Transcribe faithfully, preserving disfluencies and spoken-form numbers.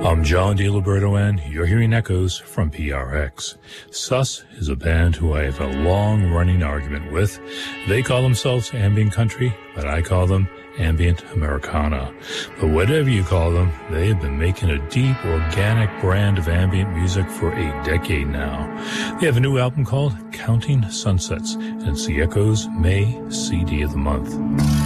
I'm John DiLiberto, and you're hearing echoes from P R X. Sus is a band who I have a long-running argument with. They call themselves ambient country, but I call them ambient Americana. But whatever you call them, they have been making a deep, organic brand of ambient music for a decade now. They have a new album called Counting Sunsets, and it's the Echoes May C D of the Month.